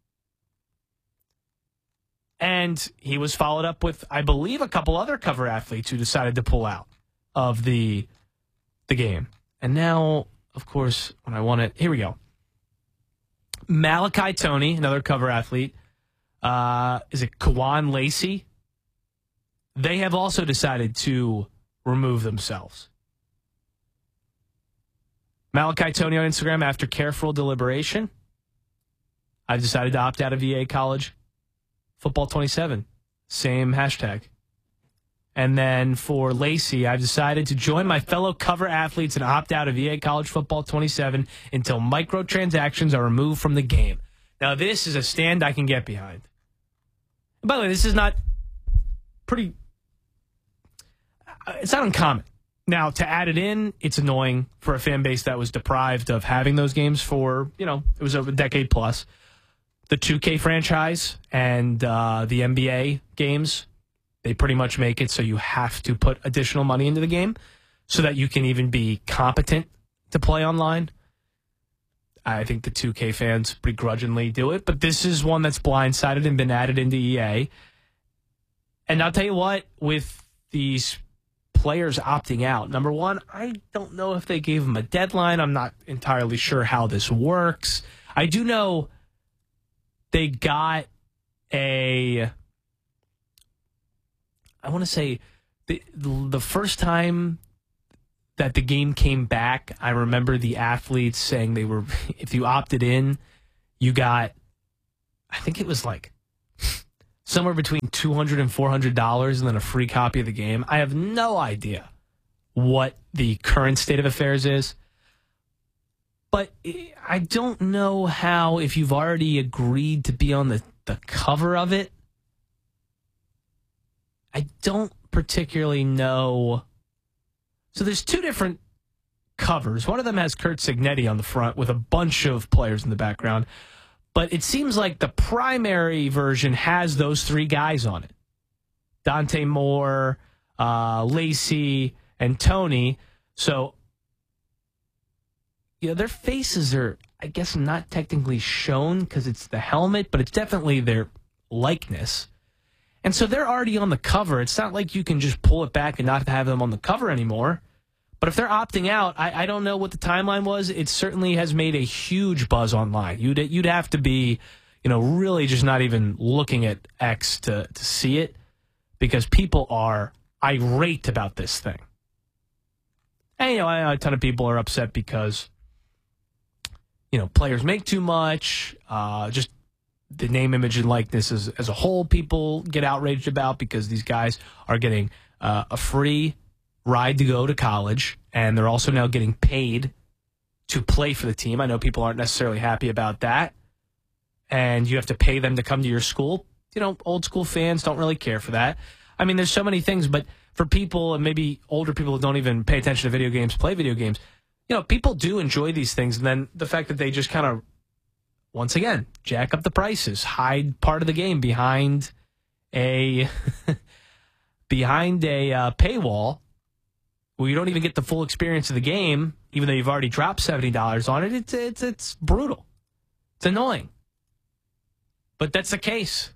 And he was followed up with, I believe, a couple other cover athletes who decided to pull out of the game. And now, of course, when I want it, here we go. Malachi Tony, another cover athlete. Is it Kawan Lacey? They have also decided to remove themselves. Malachi Tony on Instagram, after careful deliberation, I've decided to opt out of VA College Football 27. Same hashtag. And then for Lacey, I've decided to join my fellow cover athletes and opt out of VA College Football 27 until microtransactions are removed from the game. Now, this is a stand I can get behind. And by the way, this is not it's not uncommon. Now, to add it in, it's annoying for a fan base that was deprived of having those games for, it was over a decade plus. The 2K franchise and the NBA games, they pretty much make it so you have to put additional money into the game so that you can even be competent to play online. I think the 2K fans begrudgingly do it, but this is one that's blindsided and been added into EA. And I'll tell you what, with these players opting out. Number one, I don't know if they gave them a deadline. I'm not entirely sure how this works. I do know they got I want to say the first time that the game came back, I remember the athletes saying if you opted in, you got, I think it was like somewhere between $200 and $400 and then a free copy of the game. I have no idea what the current state of affairs is. But I don't know how, if you've already agreed to be on the cover of it, I don't particularly know. So there's two different covers. One of them has Curt Cignetti on the front with a bunch of players in the background. But it seems like the primary version has those three guys on it. Dante Moore, Lacey, and Tony. So, their faces are, I guess, not technically shown because it's the helmet, but it's definitely their likeness. And so they're already on the cover. It's not like you can just pull it back and not have them on the cover anymore. But if they're opting out, I don't know what the timeline was. It certainly has made a huge buzz online. You'd have to be, really just not even looking at X to see it, because people are irate about this thing. And, a ton of people are upset because, players make too much. Just the name, image, and likeness as a whole, people get outraged about because these guys are getting a free ride to go to college, and they're also now getting paid to play for the team. I know people aren't necessarily happy about that, and you have to pay them to come to your school. Old school fans don't really care for that. I mean, there's so many things, but for people, and maybe older people who don't even pay attention to video games, play video games, people do enjoy these things, and then the fact that they just kind of, once again, jack up the prices, hide part of the game behind a paywall, where you don't even get the full experience of the game, even though you've already dropped $70 on it. It's brutal. It's annoying. But that's the case.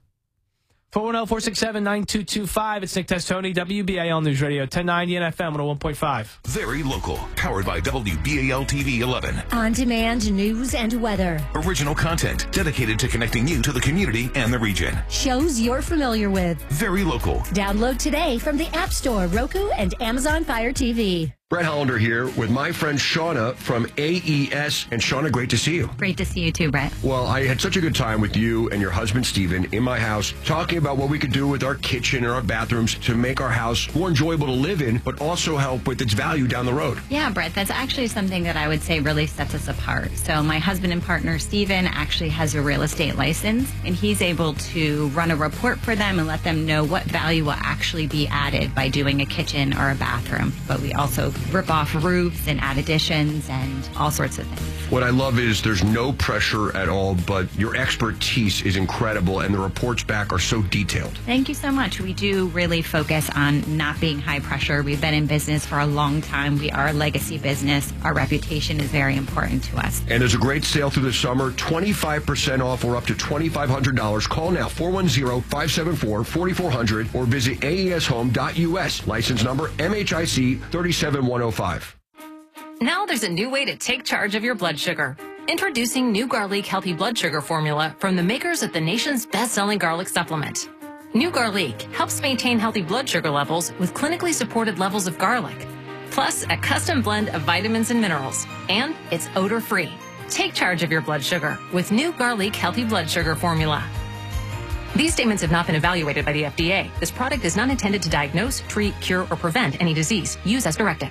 410-467-9225. It's Nick Testoni, WBAL News Radio, 1090 and FM 101.5. Very local. Powered by WBAL TV 11. On-demand news and weather. Original content dedicated to connecting you to the community and the region. Shows you're familiar with. Very local. Download today from the App Store, Roku, and Amazon Fire TV. Brett Hollander here with my friend Shauna from AES. And Shauna, great to see you. Great to see you too, Brett. Well, I had such a good time with you and your husband, Steven, in my house, talking about what we could do with our kitchen and our bathrooms to make our house more enjoyable to live in, but also help with its value down the road. Yeah, Brett, that's actually something that I would say really sets us apart. So my husband and partner, Steven, actually has a real estate license, and he's able to run a report for them and let them know what value will actually be added by doing a kitchen or a bathroom. But we also rip off roofs and add additions and all sorts of things. What I love is there's no pressure at all, but your expertise is incredible, and the reports back are so detailed. Thank you so much. We do really focus on not being high pressure. We've been in business for a long time. We are a legacy business. Our reputation is very important to us. And there's a great sale through the summer, 25% off or up to $2,500. Call now, 410-574-4400, or visit aeshome.us. License number MHIC 37105. Now there's a new way to take charge of your blood sugar. Introducing New Garlic Healthy Blood Sugar Formula from the makers of the nation's best-selling garlic supplement. New Garlic helps maintain healthy blood sugar levels with clinically supported levels of garlic, plus a custom blend of vitamins and minerals, and it's odor-free. Take charge of your blood sugar with New Garlic Healthy Blood Sugar Formula. These statements have not been evaluated by the FDA. This product is not intended to diagnose, treat, cure, or prevent any disease. Use as directed.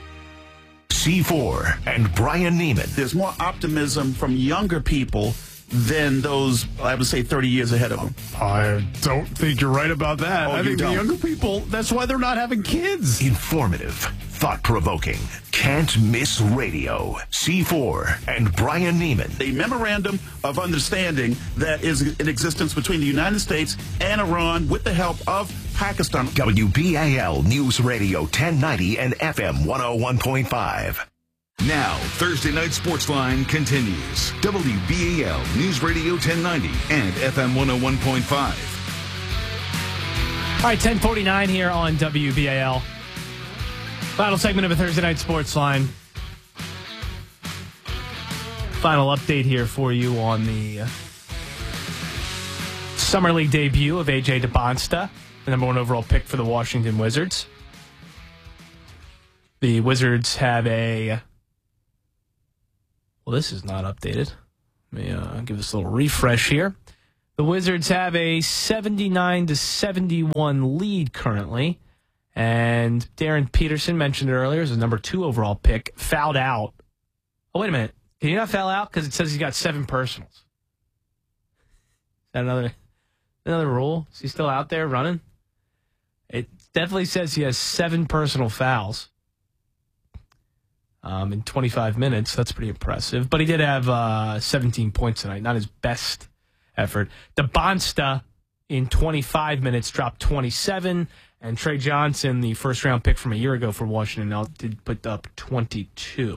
C4 and Brian Neiman. There's more optimism from younger people than those, I would say, 30 years ahead of them. I don't think you're right about that. I think the younger people, that's why they're not having kids. Informative, thought-provoking, can't miss radio. C4 and Brian Neiman. A memorandum of understanding that is in existence between the United States and Iran with the help of Pakistan. WBAL News Radio 1090 and FM 101.5. Now, Thursday Night Sportsline continues. WBAL News Radio 1090 and FM 101.5. All right, 10:49 here on WBAL. Final segment of a Thursday Night Sports Line. Final update here for you on the Summer League debut of A.J. DeBonsta, the number 1 overall pick for the Washington Wizards. The Wizards have a... Well, this is not updated. Let me give this a little refresh here. The Wizards have a 79-71 lead currently. And Darren Peterson, mentioned it earlier, is a number 2 overall pick, fouled out. Oh, wait a minute. Can you not foul out? Because it says he's got 7 personals. Is that another rule? Is he still out there running? It definitely says he has 7 personal fouls in 25 minutes. That's pretty impressive. But he did have 17 points tonight. Not his best effort. DeBonsta, in 25 minutes, dropped 27. And Trey Johnson, the first-round pick from a year ago for Washington, did put up 22.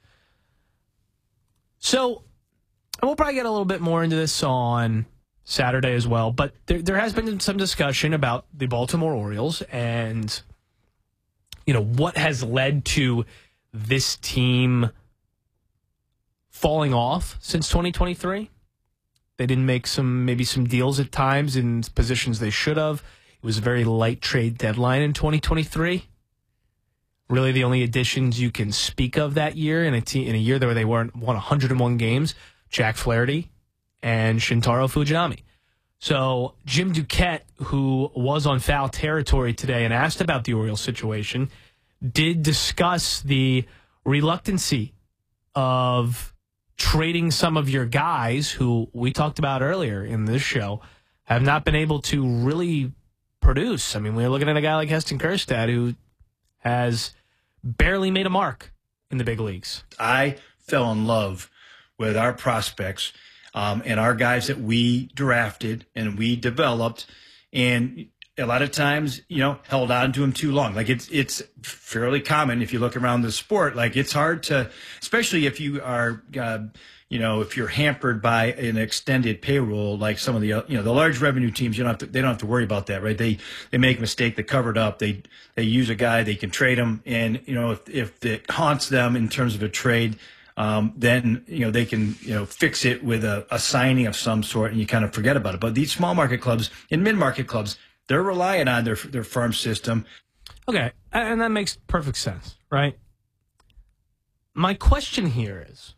So, and we'll probably get a little bit more into this on Saturday as well, but there has been some discussion about the Baltimore Orioles and, what has led to this team falling off since 2023. They didn't make maybe some deals at times in positions they should have. It was a very light trade deadline in 2023. Really, the only additions you can speak of that year in a year where they won 101 games, Jack Flaherty and Shintaro Fujinami. So Jim Duquette, who was on foul territory today and asked about the Orioles situation, did discuss the reluctancy of trading some of your guys who we talked about earlier in this show have not been able to really produce. I mean, we're looking at a guy like Heston Kjerstad who has barely made a mark in the big leagues. I fell in love with our prospects and our guys that we drafted and we developed, and a lot of times, held on to them too long. Like it's fairly common if you look around the sport. Like it's hard to, especially if you are, if you're hampered by an extended payroll, like some of the, the large revenue teams, they don't have to worry about that, right? They make a mistake, they cover it up, they use a guy, they can trade him, and if it haunts them in terms of a trade, then they can fix it with a signing of some sort, and you kind of forget about it. But these small market clubs and mid market clubs, they're relying on their farm system. Okay, and that makes perfect sense, right? My question here is,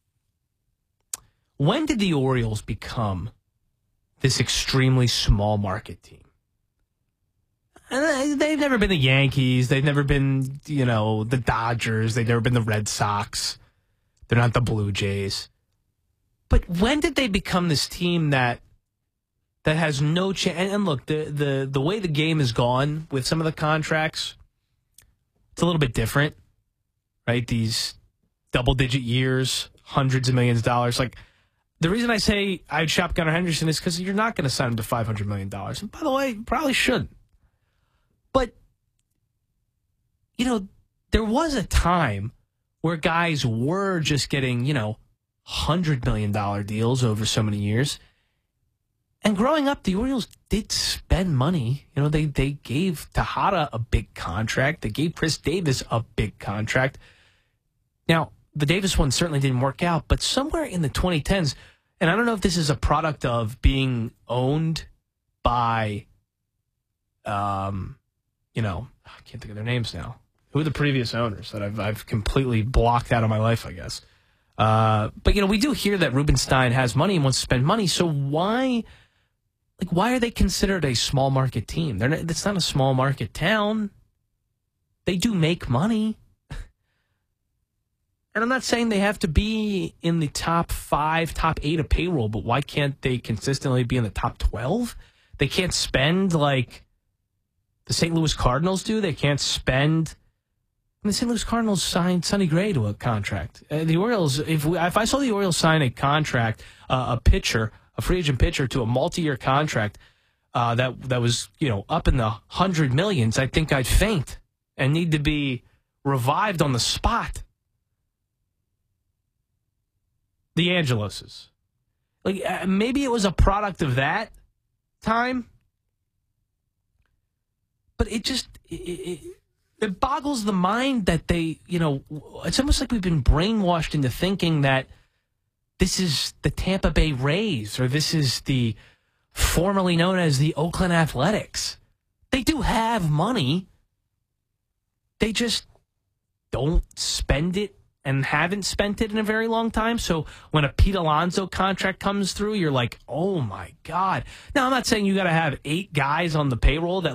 when did the Orioles become this extremely small market team? And they've never been the Yankees. They've never been, the Dodgers. They've never been the Red Sox. They're not the Blue Jays. But when did they become this team that has no chance? And look, the way the game has gone with some of the contracts, it's a little bit different, right? These double-digit years, hundreds of millions of dollars. Like, the reason I say I'd shop Gunnar Henderson is because you're not going to sign him to $500 million. And by the way, you probably shouldn't. But, there was a time where guys were just getting, $100 million deals over so many years. And growing up, the Orioles did spend money. They gave Tejada a big contract. They gave Chris Davis a big contract. Now, the Davis one certainly didn't work out, but somewhere in the 2010s, and I don't know if this is a product of being owned by, I can't think of their names now. Who are the previous owners that I've completely blocked out of my life, I guess. But we do hear that Rubenstein has money and wants to spend money. So why are they considered a small market team? It's not a small market town. They do make money. And I'm not saying they have to be in the top 5, top 8 of payroll, but why can't they consistently be in the top 12? They can't spend like the St. Louis Cardinals do. They can't spend. The St. Louis Cardinals signed Sonny Gray to a contract. The Orioles, if I saw the Orioles sign a contract, a free agent pitcher to a multi-year contract that was up in the $100 millions, I think I'd faint and need to be revived on the spot. The Angeloses, maybe it was a product of that time, but It boggles the mind that they, it's almost like we've been brainwashed into thinking that this is the Tampa Bay Rays or this is the formerly known as the Oakland Athletics. They do have money. They just don't spend it and haven't spent it in a very long time. So when a Pete Alonso contract comes through, you're like, oh, my God. Now, I'm not saying you got to have 8 guys on the payroll that